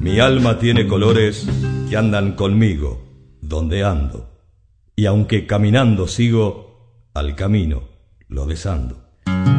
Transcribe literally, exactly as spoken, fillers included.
Mi alma tiene colores que andan conmigo donde ando, y aunque caminando sigo, al camino lo desando.